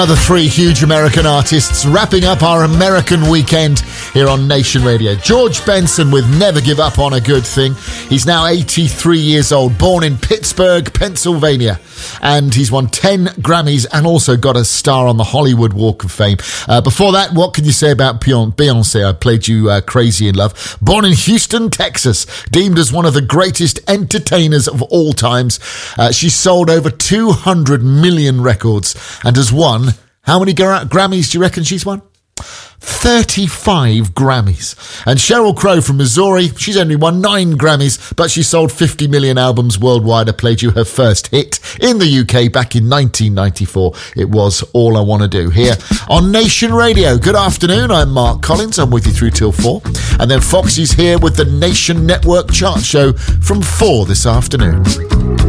The three huge American artists wrapping up our American weekend here on Nation Radio. George Benson with Never Give Up on a Good Thing. He's now 83 years old, born in Pittsburgh, Pennsylvania. And he's won 10 Grammys and also got a star on the Hollywood Walk of Fame. Before that, what can you say about Beyonce? I played you Crazy in Love. Born in Houston, Texas, deemed as one of the greatest entertainers of all times. She's sold over 200 million records and has won, how many Grammys do you reckon she's won? 35 Grammys. And Sheryl Crow from Missouri, she's only won 9 Grammys, but she sold 50 million albums worldwide. I played you her first hit in the UK back in 1994. It was All I Want to Do here on Nation Radio. Good afternoon, I'm Mark Collins. I'm with you through till 4. And then Foxy's here with the Nation Network Chart Show from 4 this afternoon.